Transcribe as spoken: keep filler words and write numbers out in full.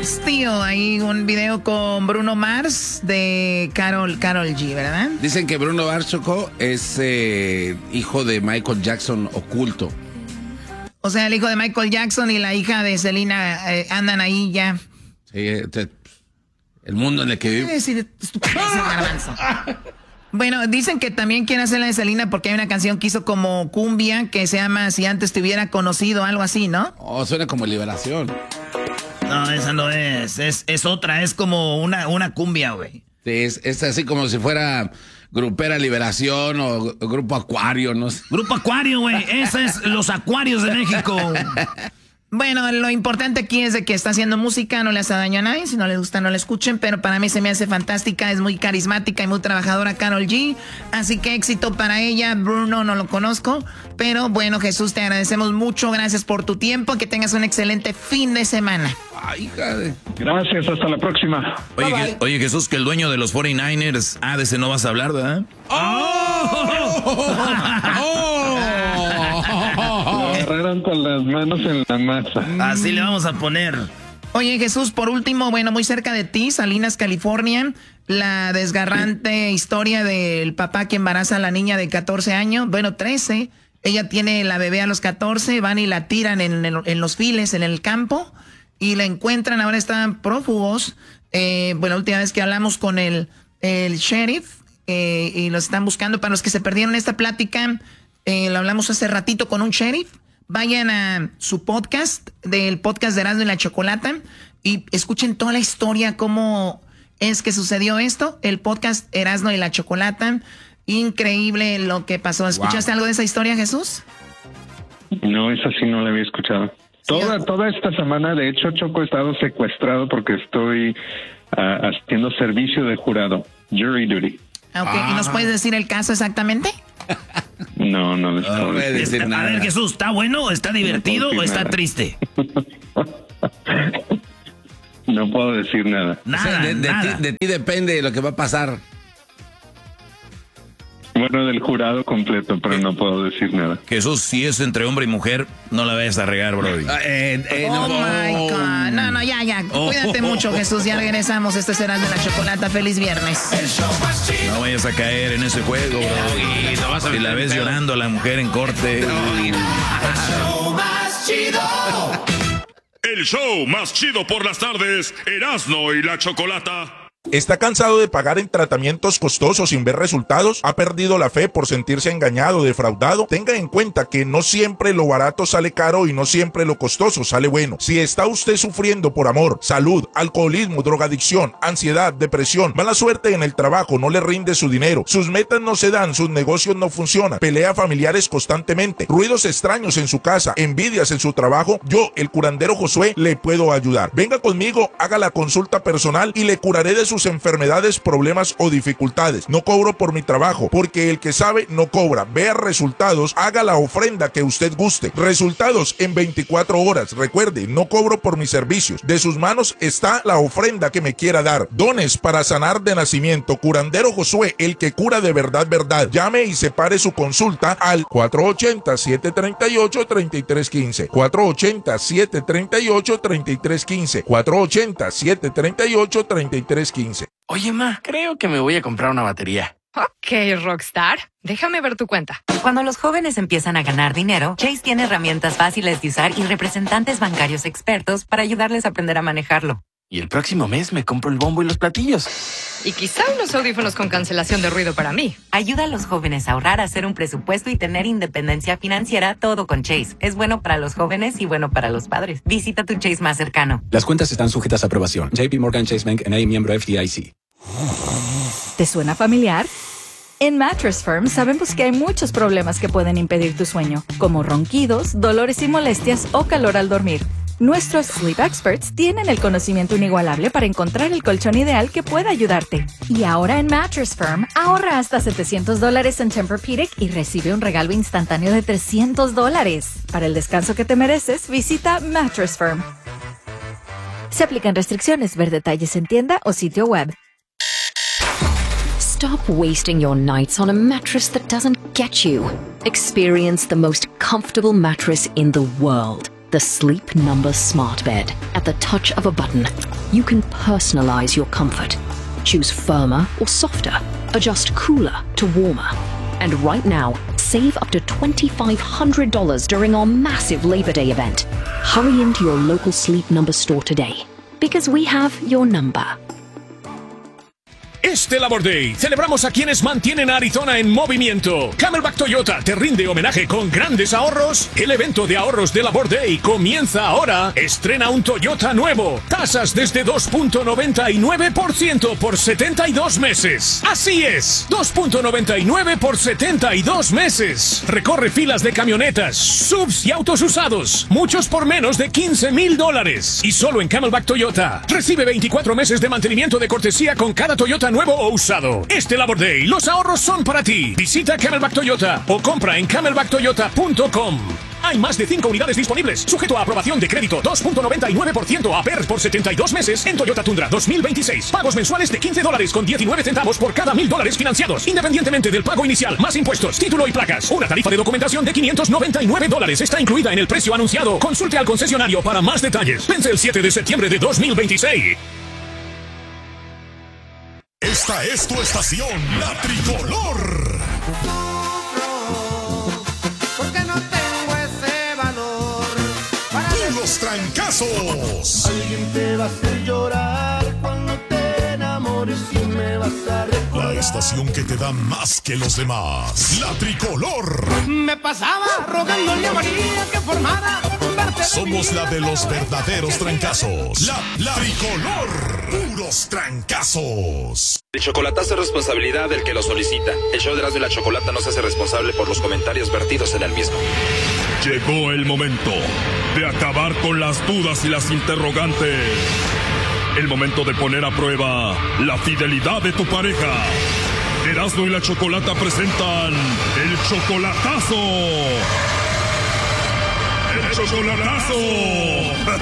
tío, hay un video con Bruno Mars de Karol, Karol G, ¿verdad? Dicen que Bruno Mars, Choco, es eh, hijo de Michael Jackson oculto. O sea, el hijo de Michael Jackson y la hija de Selena eh, andan ahí ya. Sí, este, el mundo en el que vive. Sí, garbanzo. Bueno, dicen que también quiere hacer la de Selena porque hay una canción que hizo como cumbia que se llama Si antes te hubiera conocido, algo así, ¿no? Oh, suena como Liberación. No, esa no es, es, es otra, es como una, una cumbia, güey. Sí, es, es así como si fuera Grupera Liberación o Grupo Acuario, no sé. Grupo Acuario, güey, ese es los Acuarios de México. Bueno, lo importante aquí es de que está haciendo música, no le hace daño a nadie, si no les gusta no la escuchen, pero para mí se me hace fantástica, es muy carismática y muy trabajadora Karol G, así que éxito para ella. Bruno no lo conozco, pero bueno, Jesús, te agradecemos mucho, gracias por tu tiempo, que tengas un excelente fin de semana. Ay, hija de... Gracias, hasta la próxima. Oye, Bye, bye. Que, oye, Jesús, que el dueño de los cuarenta y nueve ers, ah, de ese no vas a hablar, ¿verdad? ¡Oh! ¡Oh! Lo agarraron con las manos en la masa. Así le vamos a poner. Oye, Jesús, por último, bueno, muy cerca de ti, Salinas, California, la desgarrante historia del papá que embaraza a la niña de catorce años, bueno, trece, ella tiene la bebé a los catorce, van y la tiran en, en, en los files, en el campo, y la encuentran, ahora están prófugos. Eh, bueno, la última vez que hablamos con el, el sheriff, eh, y los están buscando. Para los que se perdieron esta plática, eh, lo hablamos hace ratito con un sheriff. Vayan a su podcast, del podcast de Erasmo y la Chocolata, y escuchen toda la historia, cómo es que sucedió esto. El podcast Erasmo y la Chocolata, increíble lo que pasó. ¿Escuchaste wow. algo de esa historia, Jesús? No, esa sí no la había escuchado. Toda, toda esta semana, de hecho, Choco, he estado secuestrado porque estoy uh, haciendo servicio de jurado, jury duty. Okay. Ah. ¿Y nos puedes decir el caso exactamente? No, no les puedo no decir está, nada. A ver, Jesús, ¿está bueno, está divertido no o está nada. triste? No puedo decir nada. Nada, o sea, de, de, nada. Ti, de ti depende de lo que va a pasar. Bueno, del jurado completo, pero no puedo decir nada. Jesús, si es entre hombre y mujer, no la vayas a regar, brody. Eh, eh, oh, no. my God. No, no, ya, ya. Oh, Cuídate oh, mucho, oh, Jesús. Ya regresamos. Este será de la Chocolata. Feliz viernes. No vayas a caer en ese juego, bro. Y no vas a si la ves pedo. llorando a la mujer en corte. El show más chido. El show más chido por las tardes. Erasmo y la Chocolata. ¿Está cansado de pagar en tratamientos costosos sin ver resultados? ¿Ha perdido la fe por sentirse engañado o defraudado? Tenga en cuenta que no siempre lo barato sale caro y no siempre lo costoso sale bueno. Si está usted sufriendo por amor, salud, alcoholismo, drogadicción, ansiedad, depresión, mala suerte en el trabajo, no le rinde su dinero, sus metas no se dan, sus negocios no funcionan, pelea familiares constantemente, ruidos extraños en su casa, envidias en su trabajo, yo, el curandero Josué, le puedo ayudar. Venga conmigo, haga la consulta personal y le curaré de sus enfermedades, problemas o dificultades. No cobro por mi trabajo, porque el que sabe no cobra. Vea resultados, haga la ofrenda que usted guste. Resultados en veinticuatro horas. Recuerde, no cobro por mis servicios. De sus manos está la ofrenda que me quiera dar. Dones para sanar de nacimiento. Curandero Josué, el que cura de verdad, verdad. Llame y separe su consulta al cuatro ochenta, siete treinta y ocho, treinta y tres quince. cuatro ochenta, siete treinta y ocho, treinta y tres quince. cuatro ochenta, siete treinta y ocho, treinta y tres quince. Oye, ma, creo que me voy a comprar una batería. Ok, Rockstar. Déjame ver tu cuenta. Cuando los jóvenes empiezan a ganar dinero, Chase tiene herramientas fáciles de usar y representantes bancarios expertos para ayudarles a aprender a manejarlo. Y el próximo mes me compro el bombo y los platillos. Y quizá unos audífonos con cancelación de ruido para mí. Ayuda a los jóvenes a ahorrar, a hacer un presupuesto y tener independencia financiera, todo con Chase. Es bueno para los jóvenes y bueno para los padres. Visita tu Chase más cercano. Las cuentas están sujetas a aprobación. J P Morgan Chase Bank N A, miembro F D I C. ¿Te suena familiar? En Mattress Firm sabemos que hay muchos problemas que pueden impedir tu sueño, como ronquidos, dolores y molestias o calor al dormir. Nuestros Sleep Experts tienen el conocimiento inigualable para encontrar el colchón ideal que pueda ayudarte. Y ahora en Mattress Firm, ahorra hasta setecientos dólares en Tempur-Pedic y recibe un regalo instantáneo de trescientos dólares. Para el descanso que te mereces, visita Mattress Firm. Se aplican restricciones. Ver detalles en tienda o sitio web. Stop wasting your nights on a mattress that doesn't get you. Experience the most comfortable mattress in the world. The Sleep Number Smart Bed. At the touch of a button, you can personalize your comfort. Choose firmer or softer. Adjust cooler to warmer. And right now, save up to two thousand five hundred dollars during our massive Labor Day event. Hurry into your local Sleep Number store today, because we have your number. Este Labor Day, celebramos a quienes mantienen a Arizona en movimiento. Camelback Toyota te rinde homenaje con grandes ahorros. El evento de ahorros de Labor Day comienza ahora. Estrena un Toyota nuevo. Tasas desde dos punto noventa y nueve por ciento por setenta y dos meses. Así es, dos punto noventa y nueve por setenta y dos meses. Recorre filas de camionetas, subs y autos usados. Muchos por menos de quince mil dólares. Y solo en Camelback Toyota. Recibe veinticuatro meses de mantenimiento de cortesía con cada Toyota nuevo o usado. Este Labor Day, los ahorros son para ti. Visita Camelback Toyota o compra en camelback toyota punto com. Hay más de cinco unidades disponibles. Sujeto a aprobación de crédito. dos punto noventa y nueve por ciento A P E R por setenta y dos meses en Toyota Tundra dos mil veintiséis. Pagos mensuales de quince dólares con diecinueve centavos por cada mil dólares financiados. Independientemente del pago inicial, más impuestos, título y placas. Una tarifa de documentación de quinientos noventa y nueve dólares está incluida en el precio anunciado. Consulte al concesionario para más detalles. Vence el siete de septiembre de dos mil veintiséis. Esta es tu estación, La Tricolor. Porque no tengo ese valor para ¡Puros trancazos! Alguien te va a hacer llorar cuando te enamores y me vas a recordar. La estación que te da más que los demás. La Tricolor. Me pasaba rogándole a María que formara. Somos la de los verdaderos trancazos. La, la Tricolor. Puros trancazos. El chocolatazo es responsabilidad del que lo solicita. El show de Erasmo y la Chocolata no se hace responsable por los comentarios vertidos en el mismo. Llegó el momento de acabar con las dudas y las interrogantes. El momento de poner a prueba la fidelidad de tu pareja. Erasmo y la Chocolata presentan el chocolatazo. ¡El chocolatazo!